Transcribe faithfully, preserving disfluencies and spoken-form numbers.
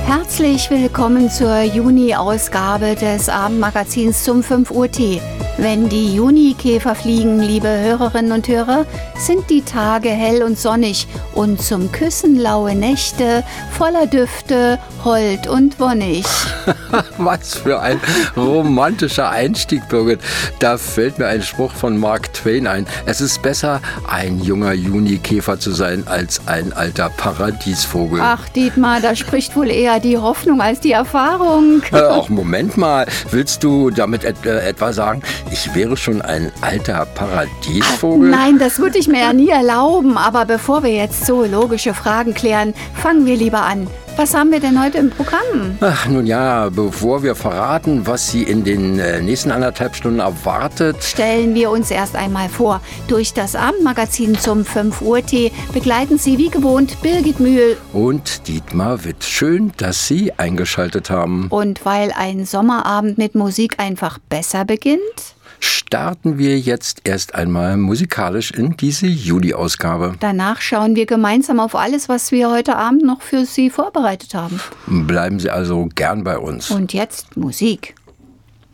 Herzlich willkommen zur Juni-Ausgabe des Abendmagazins zum fünf Uhr Tee. Wenn die Junikäfer fliegen, liebe Hörerinnen und Hörer, sind die Tage hell und sonnig und zum Küssen laue Nächte voller Düfte, hold und wonnig. Was für ein romantischer Einstieg, Birgit. Da fällt mir ein Spruch von Mark Twain ein. Es ist besser, ein junger Junikäfer zu sein, als ein alter Paradiesvogel. Ach, Dietmar, da spricht wohl eher die Hoffnung als die Erfahrung. Ach, Moment mal. Willst du damit et- äh, etwa sagen, ich wäre schon ein alter Paradiesvogel? Nein, das würde ich mir ja nie erlauben. Aber bevor wir jetzt zoologische Fragen klären, fangen wir lieber an. Was haben wir denn heute im Programm? Ach, nun ja, bevor wir verraten, was Sie in den äh, nächsten anderthalb Stunden erwartet, Stellen wir uns erst einmal vor. Durch das Abendmagazin zum fünf Uhr Tee begleiten Sie wie gewohnt Birgit Mühl. und Dietmar Witt. Schön, dass Sie eingeschaltet haben. Und weil ein Sommerabend mit Musik einfach besser beginnt, Starten wir jetzt erst einmal musikalisch in diese Juli-Ausgabe. danach schauen wir gemeinsam auf alles, was wir heute Abend noch für Sie vorbereitet haben. Bleiben Sie also gern bei uns. Und jetzt Musik.